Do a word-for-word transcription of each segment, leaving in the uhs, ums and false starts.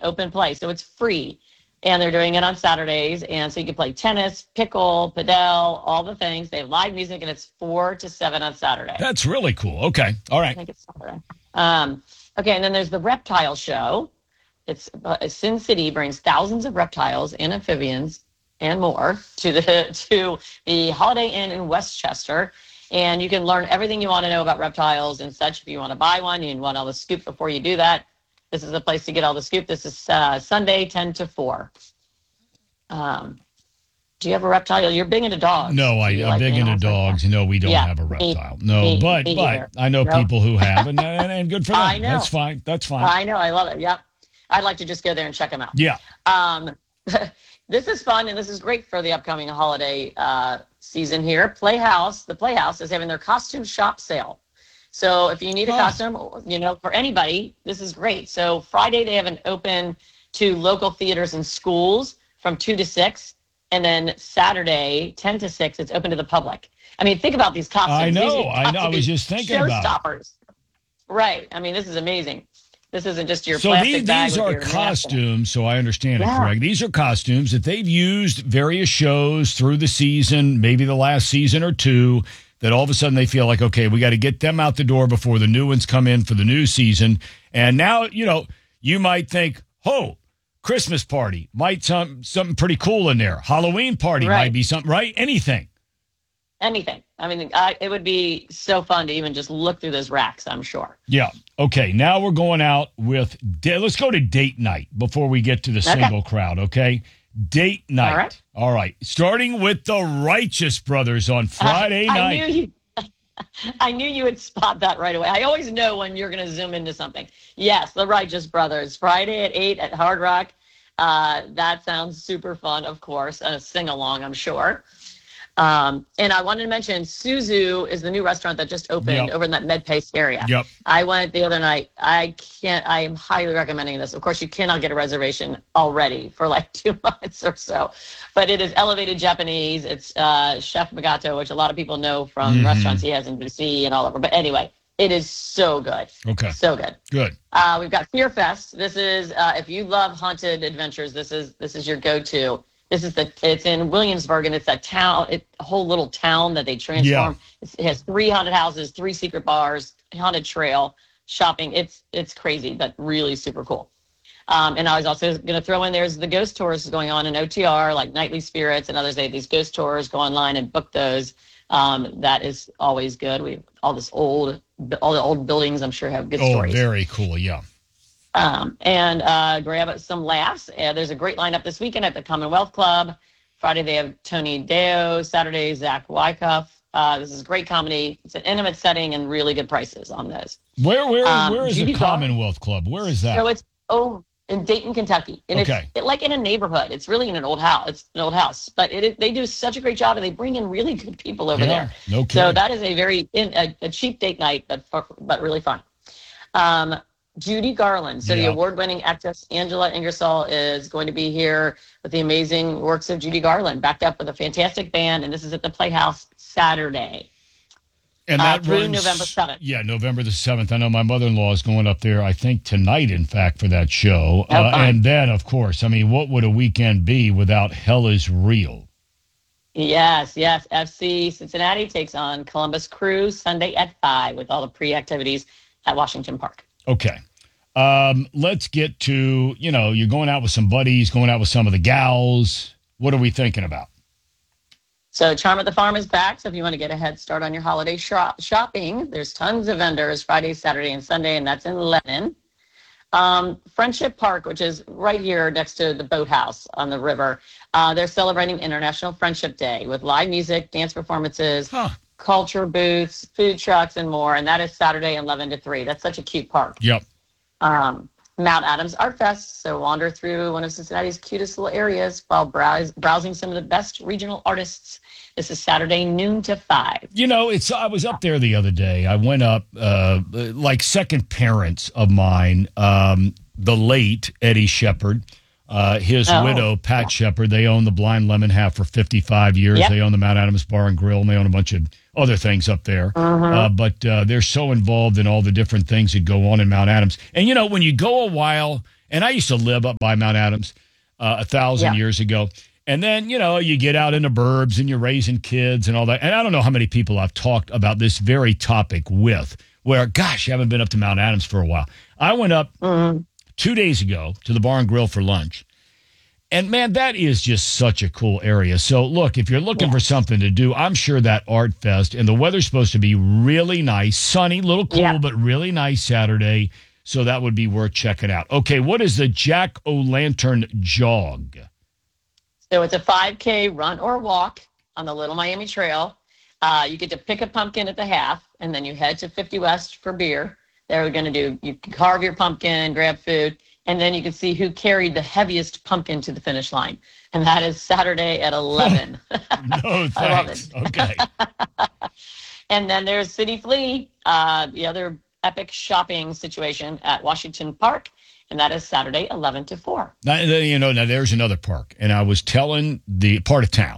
open play. So it's free. And they're doing it on Saturdays. And so you can play tennis, pickle, padel, all the things. They have live music, and it's four to seven on Saturday. That's really cool. Okay. All right. I think it's Saturday. Um, okay, and then there's the reptile show. It's uh, Sin City brings thousands of reptiles and amphibians and more to the to the Holiday Inn in Westchester. And you can learn everything you want to know about reptiles and such. If you want to buy one, you want all the scoop before you do that. This is a place to get all the scoop. This is uh, Sunday, ten to four. Um, do you have a reptile? You're big into dogs. No, I, I'm like big into dogs. Like no, we don't yeah, have a reptile. No, me, but me but I know nope. people who have, and, and, and good for them. I know. That's fine. That's fine. I know. I love it. Yep. I'd like to just go there and check them out. Yeah. Um, this is fun, and this is great for the upcoming holiday uh, season here. Playhouse, the Playhouse is having their costume shop sale. So if you need a oh. costume, you know, for anybody, this is great. So Friday they have an open to local theaters and schools from two to six, and then Saturday ten to six, it's open to the public. I mean, think about these costumes. I know. I know. I was just thinking about it. Showstoppers. Right. I mean, this is amazing. This isn't just your so plastic these, bag. These are costumes, so I understand yeah. it correct. These are costumes that they've used various shows through the season, maybe the last season or two, that all of a sudden they feel like, okay, we got to get them out the door before the new ones come in for the new season. And now, you know, you might think, oh, Christmas party, might some something pretty cool in there. Halloween party right. might be something, right? Anything. Anything. I mean, I, it would be so fun to even just look through those racks, I'm sure. Yeah. Okay. Now we're going out with, let's go to date night before we get to the okay. single crowd. Okay. Date night. All right. All right. Starting with the Righteous Brothers on Friday uh, I night. Knew you, I knew you would spot that right away. I always know when you're going to zoom into something. Yes, the Righteous Brothers. Friday at eight at Hard Rock. Uh, that sounds super fun, of course. A sing-along, I'm sure. Um, and I wanted to mention Suzu is the new restaurant that just opened yep. over in that MedPace area. Yep. I went the other night. I can't, I am highly recommending this. Of course, you cannot get a reservation already for like two months or so, but it is elevated Japanese. It's uh, Chef Magato, which a lot of people know from mm-hmm. restaurants he has in D C and all over. But anyway, it is so good. Okay. So good. Good. Uh, we've got Fear Fest. This is, uh, if you love haunted adventures, this is, this is your go-to. This is the, it's in Williamsburg, and it's a town, it, a whole little town that they transform. Yeah. It has three haunted houses, three secret bars, haunted trail, shopping. It's it's crazy, but really super cool. Um, and I was also going to throw in there's the ghost tours going on in O T R, like Nightly Spirits and others. They have these ghost tours. Go online and book those. Um, that is always good. We all this old, all the old buildings, I'm sure have good oh, stories. Oh, very cool. Yeah. Um, and uh, grab some laughs. Uh, there's a great lineup this weekend at the Commonwealth Club. Friday they have Tony Deo. Saturday Zach Wyckoff. Uh, this is great comedy. It's an intimate setting and really good prices on those. Where where um, where is Judy the Commonwealth Club? Where is that? So it's oh in Dayton, Kentucky, and okay. it's it, like in a neighborhood. It's really in an old house. It's an old house, but it, it they do such a great job, and they bring in really good people over yeah, there. No kidding. So that is a very in, a, a cheap date night, but but really fun. Um, Judy Garland. So yeah. the award-winning actress Angela Ingersoll is going to be here with the amazing works of Judy Garland, backed up with a fantastic band, and this is at the Playhouse Saturday. And that uh, through runs, November seventh. Yeah, November the seventh. I know my mother-in-law is going up there, I think, tonight, in fact, for that show. Oh, uh, and then, of course, I mean, what would a weekend be without Hell is Real? Yes, yes. F C Cincinnati takes on Columbus Crew Sunday at five with all the pre-activities at Washington Park. Okay. Um, let's get to, you know, you're going out with some buddies, going out with some of the gals. What are we thinking about? So Charm at the Farm is back. So if you want to get a head start on your holiday shop- shopping, there's tons of vendors Friday, Saturday, and Sunday, and that's in Lebanon. Um, Friendship Park, which is right here next to the boathouse on the river, uh, they're celebrating International Friendship Day with live music, dance performances, huh. culture booths, food trucks, and more. And that is Saturday eleven to three. That's such a cute park. Yep. Um, Mount Adams Art Fest. So wander through one of Cincinnati's cutest little areas while browse, browsing some of the best regional artists. This is Saturday, noon to five. You know, it's I was up there the other day. I went up, uh, like second parents of mine, um, the late Eddie Shepard, uh, his oh. widow, Pat yeah. Shepard. They own the Blind Lemon Half for fifty-five years. Yep. They own the Mount Adams Bar and Grill, and they own a bunch of other things up there. Mm-hmm. Uh, but uh, they're so involved in all the different things that go on in Mount Adams. And, you know, when you go a while And I used to live up by Mount Adams uh, a thousand Yeah. years ago. And then, you know, you get out in the burbs and you're raising kids and all that. And I don't know how many people I've talked about this very topic with, where, gosh, you haven't been up to Mount Adams for a while. I went up Mm-hmm. two days ago to the Bar and Grill for lunch. And, man, that is just such a cool area. So, look, if you're looking Yeah. for something to do, I'm sure that Art Fest, and the weather's supposed to be really nice, sunny, little cool, Yeah. but really nice Saturday. So that would be worth checking out. Okay, what is the Jack-O-Lantern Jog? So it's a five K run or walk on the Little Miami Trail. Uh, you get to pick a pumpkin at the half, and then you head to fifty West for beer. They're going to do, you can carve your pumpkin, grab food, and then you can see who carried the heaviest pumpkin to the finish line. And that is Saturday at eleven. No, I love thanks. it. Okay. And then there's City Flea, uh, the other epic shopping situation at Washington Park, and that is Saturday, eleven to four. Now, you know, now there's another park, and I was telling the part of town.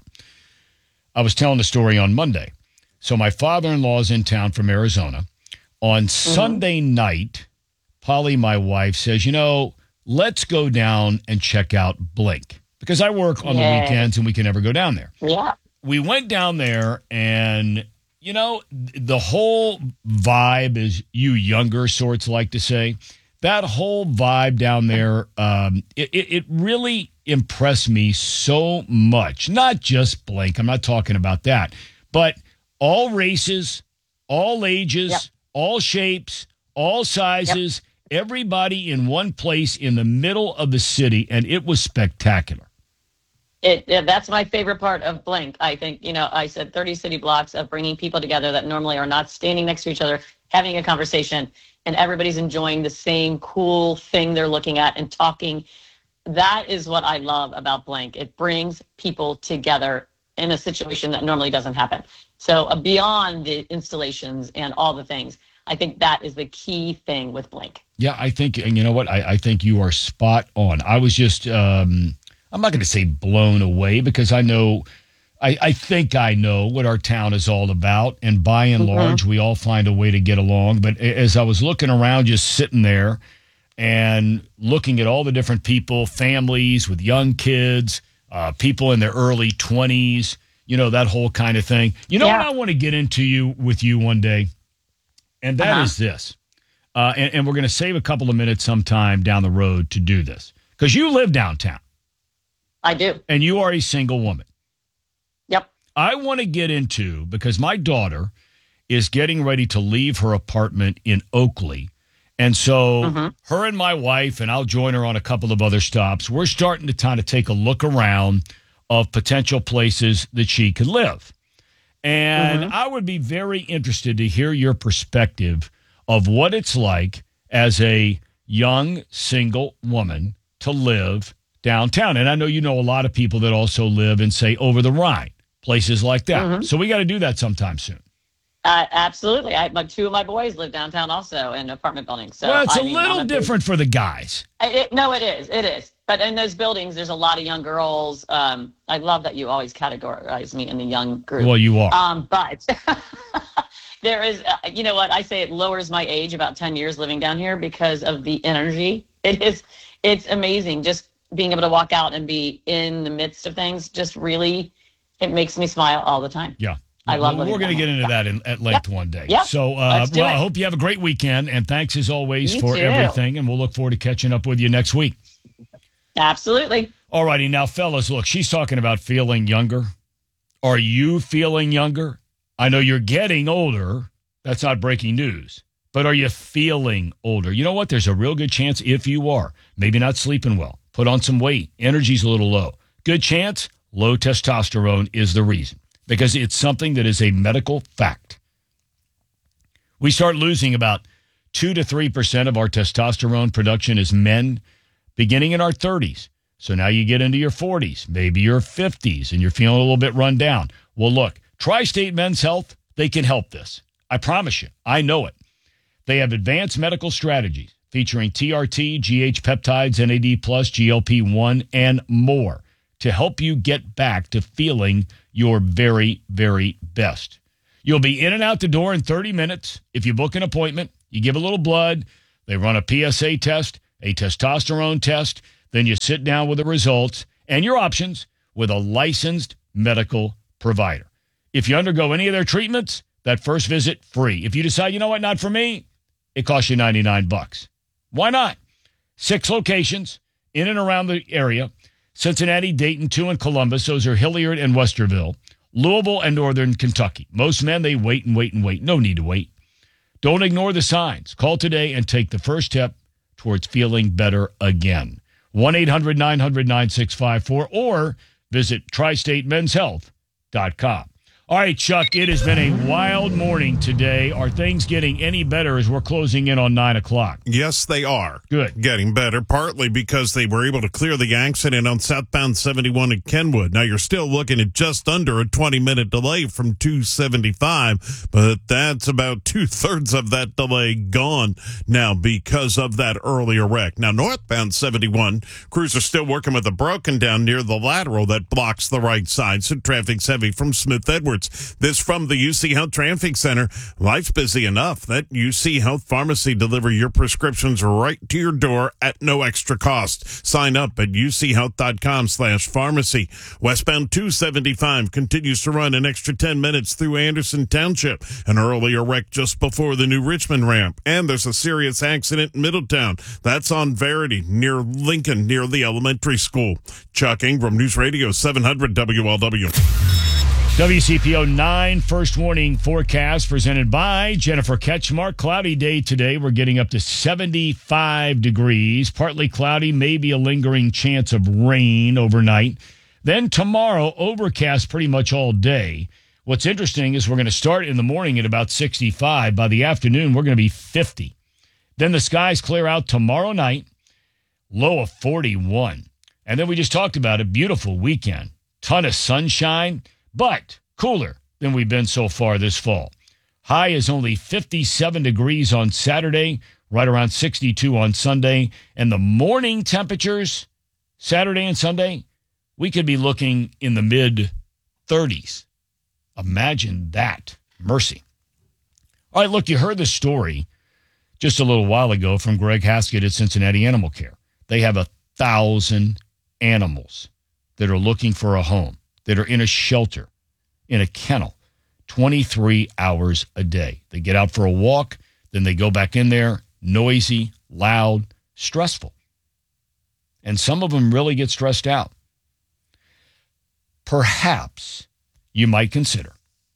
I was telling the story on Monday. So my father-in-law's in town from Arizona. On mm-hmm. Sunday night, Polly, my wife, says, you know, let's go down and check out Blink, because I work on Yay. the weekends and we can never go down there. Yeah. We went down there, and, you know, the whole vibe, as you younger sorts like to say, that whole vibe down there, um, it, it, it really impressed me so much. Not just Blink, I'm not talking about that, but all races, all ages, Yep. all shapes, all sizes, yep. everybody in one place in the middle of the city, and it was spectacular. It, yeah, that's my favorite part of Blink. I think, you know, I said thirty city blocks of bringing people together that normally are not standing next to each other, having a conversation, and everybody's enjoying the same cool thing they're looking at and talking. That is what I love about Blink. It brings people together in a situation that normally doesn't happen. So uh, beyond the installations and all the things, I think that is the key thing with Blink. Yeah, I think, and you know what? I, I think you are spot on. I was just, um, I'm not going to say blown away, because I know, I, I think I know what our town is all about. And by and mm-hmm. large, we all find a way to get along. But as I was looking around, just sitting there and looking at all the different people, families with young kids, uh, people in their early twenties, you know, that whole kind of thing. You know yeah. what I want to get into you with you one day? And that uh-huh. is this. Uh, and, and we're going to save a couple of minutes sometime down the road to do this, because you live downtown. I do. And you are a single woman. Yep. I want to get into, because my daughter is getting ready to leave her apartment in Oakley. And so mm-hmm. her and my wife, and I'll join her on a couple of other stops, we're starting to kind of take a look around of potential places that she could live. And mm-hmm. I would be very interested to hear your perspective of what it's like as a young single woman to live downtown. And I know you know a lot of people that also live in, say, over the Rhine, places like that. Mm-hmm. So we got to do that sometime soon. Uh, absolutely. I, my, two of my boys live downtown also in apartment buildings. So well, it's I a mean, little different for the guys. It, no, it is. It is. But in those buildings, there's a lot of young girls. Um, I love that you always categorize me in the young group. Well, you are. Um, but there is, uh, you know what? I say it lowers my age about ten years living down here because of the energy. It is, it's amazing. Just being able to walk out and be in the midst of things just really, it makes me smile all the time. Yeah. I love well, we're going to get into yeah. that in, at length yep. one day. Yep. So, uh, well, it. I hope you have a great weekend, and thanks as always you for too. everything, and we'll look forward to catching up with you next week. Absolutely. All righty. Now, fellas, look, she's talking about feeling younger. Are you feeling younger? I know you're getting older. That's not breaking news. But are you feeling older? You know what? There's a real good chance if you are. Maybe not sleeping well. Put on some weight. Energy's a little low. Good chance low testosterone is the reason, because it's something that is a medical fact. We start losing about two to three percent of our testosterone production as men beginning in our thirties. So now you get into your forties, maybe your fifties, and you're feeling a little bit run down. Well, look, Tri-State Men's Health, they can help this. I promise you. I know it. They have advanced medical strategies featuring T R T, G H peptides, N A D plus, G L P one, and more to help you get back to feeling your very, very best. You'll be in and out the door in thirty minutes. If you book an appointment, you give a little blood, they run a P S A test, a testosterone test. Then you sit down with the results and your options with a licensed medical provider. If you undergo any of their treatments, that first visit free. If you decide, you know what, not for me, it costs you ninety-nine bucks. Why not? Six locations in and around the area. Cincinnati, Dayton, two in Columbus. Those are Hilliard and Westerville. Louisville and Northern Kentucky. Most men, they wait and wait and wait. No need to wait. Don't ignore the signs. Call today and take the first step towards feeling better again. one eight hundred nine hundred nine six five four or visit tri state men's health dot com. All right, Chuck, it has been a wild morning today. Are things getting any better as we're closing in on nine o'clock? Yes, they are. Good. Getting better, partly because they were able to clear the accident on southbound seventy-one at Kenwood. Now, you're still looking at just under a twenty-minute delay from two seventy-five, but that's about two-thirds of that delay gone now because of that earlier wreck. Now, northbound seventy-one, crews are still working with a broken down near the lateral that blocks the right side, so traffic's heavy from Smith Edwards. This from the U C Health Traffic Center. Life's busy enough that U C Health Pharmacy deliver your prescriptions right to your door at no extra cost. Sign up at u c health dot com slash pharmacy. Westbound two seventy-five continues to run an extra ten minutes through Anderson Township. An earlier wreck just before the new Richmond ramp. And there's a serious accident in Middletown. That's on Verity near Lincoln, near the elementary school. Chuck Ingram, News Radio seven hundred W L W. W C P O nine first warning forecast presented by Jennifer Ketchmark. Cloudy day today. We're getting up to seventy-five degrees. Partly cloudy, maybe a lingering chance of rain overnight. Then tomorrow, overcast pretty much all day. What's interesting is we're going to start in the morning at about sixty-five. By the afternoon, we're going to be fifty. Then the skies clear out tomorrow night, low of forty-one. And then we just talked about it. Beautiful weekend. Ton of sunshine. But cooler than we've been so far this fall. High is only fifty-seven degrees on Saturday, right around sixty-two on Sunday. And the morning temperatures, Saturday and Sunday, we could be looking in the mid-thirties. Imagine that. Mercy. All right, look, you heard the story just a little while ago from Greg Haskett at Cincinnati Animal Care. They have a thousand animals that are looking for a home, that are in a shelter, in a kennel, twenty-three hours a day. They get out for a walk, then they go back in there, noisy, loud, stressful. And some of them really get stressed out. Perhaps you might consider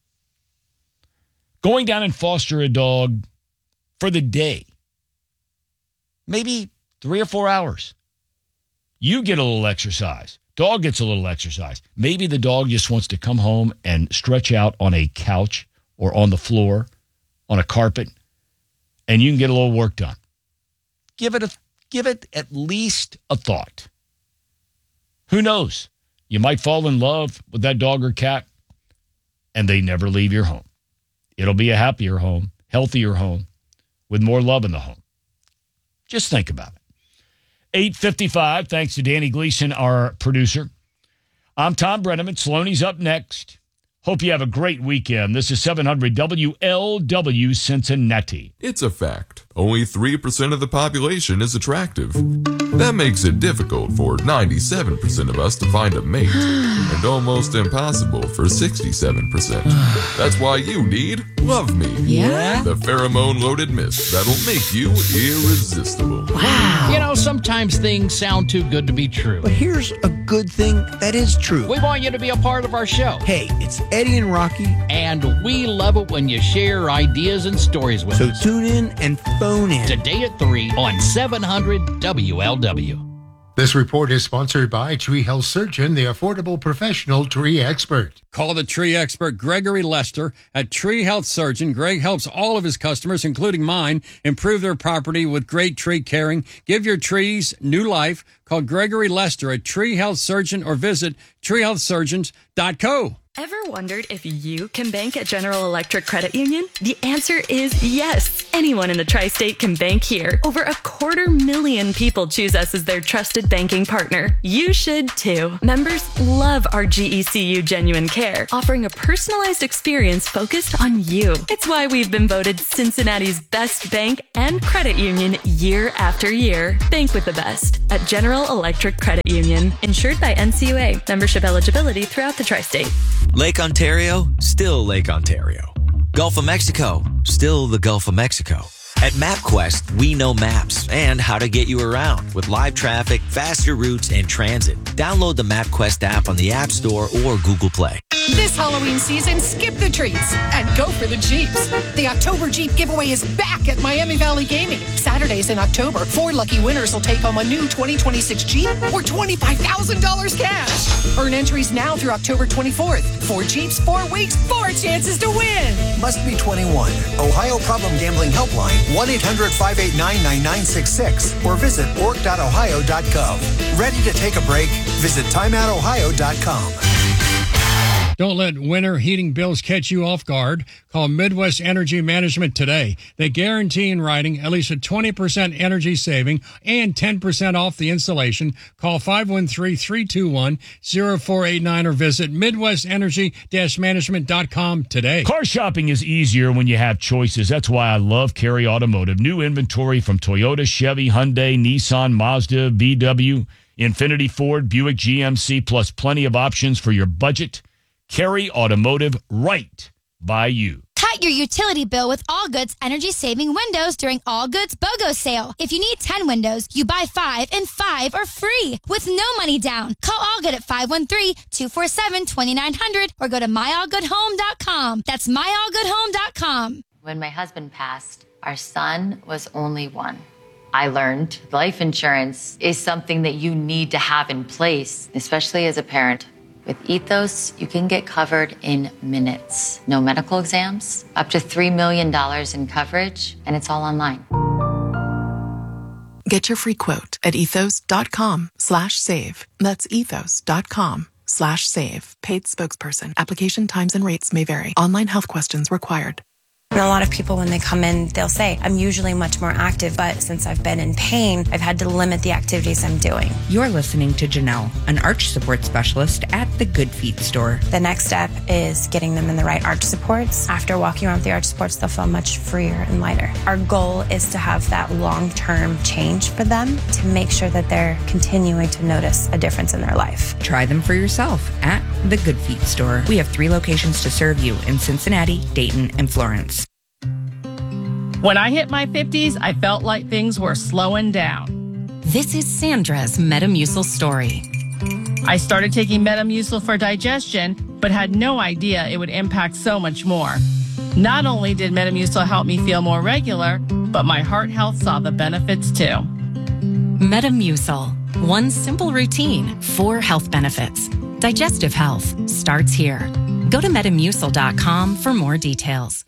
going down and foster a dog for the day. Maybe three or four hours. You get a little exercise. Dog gets a little exercise. Maybe the dog just wants to come home and stretch out on a couch or on the floor, on a carpet, and you can get a little work done. Give it a, give it at least a thought. Who knows? You might fall in love with that dog or cat, and they never leave your home. It'll be a happier home, healthier home, with more love in the home. Just think about it. eight fifty-five, thanks to Danny Gleason, our producer. I'm Tom Brenneman. Sloaney's up next. Hope you have a great weekend. This is seven hundred W L W Cincinnati. It's a fact. Only three percent of the population is attractive. That makes it difficult for ninety-seven percent of us to find a mate, and almost impossible for sixty-seven percent. That's why you need Love Me. Yeah? The pheromone-loaded mist that'll make you irresistible. Wow. You know, sometimes things sound too good to be true. But here's a good thing that is true. We want you to be a part of our show. Hey, it's Eddie and Rocky. And we love it when you share ideas and stories with So us. tune in and phone in. Today at three on seven hundred W L W. This report is sponsored by Tree Health Surgeon, the affordable professional tree expert. Call the tree expert Gregory Lester at Tree Health Surgeon. Greg helps all of his customers, including mine, improve their property with great tree caring. Give your trees new life. Call Gregory Lester at Tree Health Surgeon or visit tree health surgeons dot co. Ever wondered if you can bank at General Electric Credit Union? The answer is yes. Anyone in the tri-state can bank here. Over a quarter million people choose us as their trusted banking partner. You should too. Members love our G E C U Genuine Care, offering a personalized experience focused on you. It's why we've been voted Cincinnati's best bank and credit union year after year. Bank with the best at General Electric Credit Union. Insured by N C U A. Membership eligibility throughout the tri-state. Lake Ontario, still Lake Ontario. Gulf of Mexico, still the Gulf of Mexico. At MapQuest, we know maps and how to get you around with live traffic, faster routes, and transit. Download the MapQuest app on the App Store or Google Play. This Halloween season, skip the treats and go for the Jeeps. The October Jeep giveaway is back at Miami Valley Gaming. Saturdays in October, four lucky winners will take home a new twenty twenty-six Jeep or twenty-five thousand dollars cash. Earn entries now through October twenty-fourth. Four Jeeps, four weeks, four chances to win. Must be twenty-one. Ohio Problem Gambling Helpline, one eight hundred five eight nine nine nine six six or visit org dot ohio dot gov. Ready to take a break? Visit time out ohio dot com. Don't let winter heating bills catch you off guard. Call Midwest Energy Management today. They guarantee in writing at least a twenty percent energy saving and ten percent off the installation. Call five one three, three two one, zero four eight nine or visit midwest energy dash management dot com today. Car shopping is easier when you have choices. That's why I love Carry Automotive. New inventory from Toyota, Chevy, Hyundai, Nissan, Mazda, V W, Infiniti, Ford, Buick, G M C, plus plenty of options for your budget. Carry Automotive, right by you. Cut your utility bill with All Goods energy-saving windows during All Goods BOGO sale. If you need ten windows, you buy five and five are free with no money down. Call All Good at five one three, two four seven, two nine zero zero or go to my all good home dot com. That's my all good home dot com. When my husband passed, our son was only one. I learned life insurance is something that you need to have in place, especially as a parent. With Ethos, you can get covered in minutes. No medical exams, up to three million dollars in coverage, and it's all online. Get your free quote at ethos.com slash save. That's ethos.com slash save. Paid spokesperson. Application times and rates may vary. Online health questions required. And a lot of people, when they come in, they'll say, I'm usually much more active, but since I've been in pain, I've had to limit the activities I'm doing. You're listening to Janelle, an arch support specialist at the Good Feet store. The next step is getting them in the right arch supports. After walking around with the arch supports, they'll feel much freer and lighter. Our goal is to have that long-term change for them to make sure that they're continuing to notice a difference in their life. Try them for yourself at the Good Feet store. We have three locations to serve you in Cincinnati, Dayton, and Florence. When I hit my fifties, I felt like things were slowing down. This is Sandra's Metamucil story. I started taking Metamucil for digestion, but had no idea it would impact so much more. Not only did Metamucil help me feel more regular, but my heart health saw the benefits too. Metamucil. One simple routine, four health benefits. Digestive health starts here. Go to metamucil dot com for more details.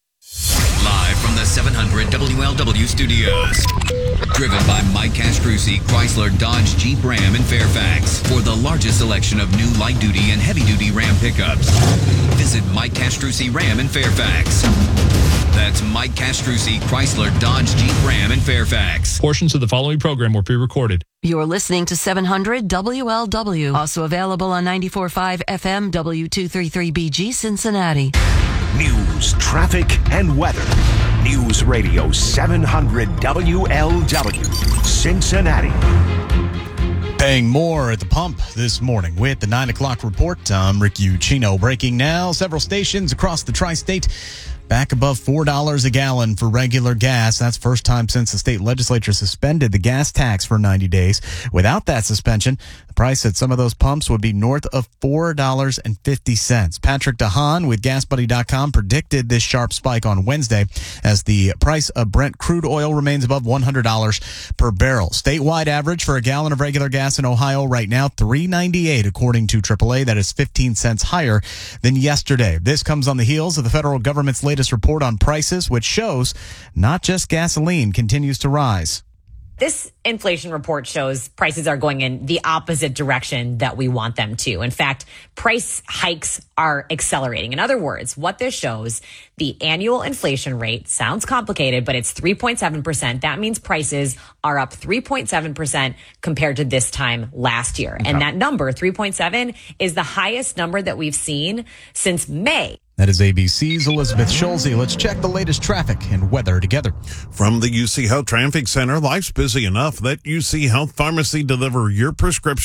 Live from the seven hundred W L W studios. Driven by Mike Castrucci, Chrysler, Dodge, Jeep, Ram, and Fairfax. For the largest selection of new light-duty and heavy-duty Ram pickups. Visit Mike Castrucci Ram in Fairfax. That's Mike Castrucci, Chrysler, Dodge, Jeep, Ram, and Fairfax. Portions of the following program were pre-recorded. You're listening to seven hundred W L W. Also available on ninety-four point five F M W two thirty-three B G Cincinnati. News, traffic, and weather. News Radio seven hundred W L W, Cincinnati. Paying more at the pump this morning with the nine o'clock report. I'm Rick Ucino. Breaking now, several stations across the tri-state back above four dollars a gallon for regular gas. That's first time since the state legislature suspended the gas tax for ninety days. Without that suspension, the price at some of those pumps would be north of four dollars and fifty cents. Patrick DeHaan with gas buddy dot com predicted this sharp spike on Wednesday as the price of Brent crude oil remains above one hundred dollars per barrel. Statewide average for a gallon of regular gas in Ohio right now, three ninety-eight according to triple A. That is fifteen cents higher than yesterday. This comes on the heels of the federal government's latest report on prices, which shows not just gasoline continues to rise. This inflation report shows prices are going in the opposite direction that we want them to. In fact, price hikes are accelerating. In other words, what this shows, the annual inflation rate sounds complicated, but it's three point seven percent. That means prices are up three point seven percent compared to this time last year. Okay. And that number, three point seven, is the highest number that we've seen since May. That is A B C's Elizabeth Schulze. Let's check the latest traffic and weather together. From the U C Health Traffic Center, life's busy enough. Let U C Health Pharmacy deliver your prescription